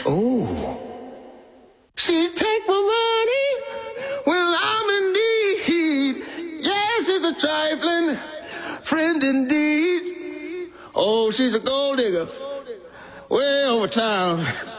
Oh. She take my money when I'm in need. Yes, she's a trifling friend indeed. Oh, she's a gold digger way over town.